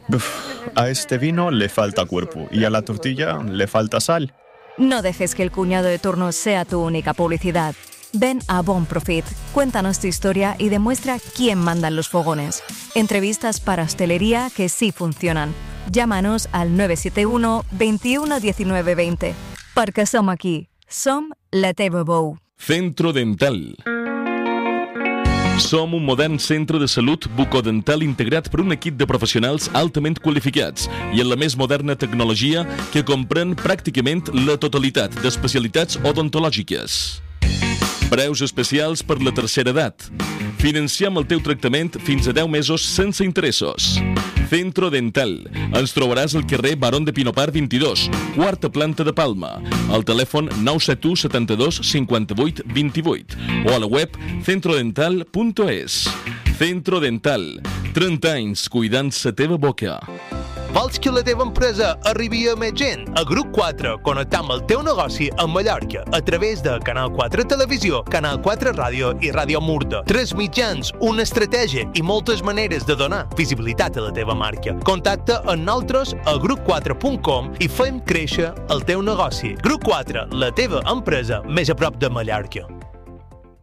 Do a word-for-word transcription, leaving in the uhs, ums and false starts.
Uf, a este vino le falta cuerpo y a la tortilla le falta sal. No dejes que el cuñado de turno sea tu única publicidad. Ven a Bon Profit, cuéntanos tu historia y demuestra quién manda en los fogones. Entrevistas para hostelería que sí funcionan. Llámanos al nueve siete uno, veintiuno diecinueve veinte. Perquè som aquí. Som la teva veu. Centro Dental. Som un modern centre de salut bucodental integrat per un equip de professionals altament qualificats i amb la més moderna tecnologia que comprèn pràcticament la totalitat d'especialitats odontològiques. Preus especials per la tercera edat. Financiem el teu tractament fins a deu mesos sense interessos. Centro Dental. Ens trobaràs al carrer Barón de Pinopar vint-i-dos, quarta planta de Palma. Al telèfon nou set u setanta-dos cinquanta-vuit vint-i-vuit o a la web centrodental punt es. Centro Dental. trenta anys cuidant la teva boca. Vols que la teva empresa arribi a més gent? A Grup quatre connectam el teu negoci amb Mallorca a través de Canal quatre Televisió, Canal quatre Ràdio i Ràdio Murta. Tres mitjans, una estratègia i moltes maneres de donar visibilitat a la teva marca. Contacta amb nosaltres a grup quatre punt com i fem créixer el teu negoci. Grup quatre, la teva empresa més a prop de Mallorca.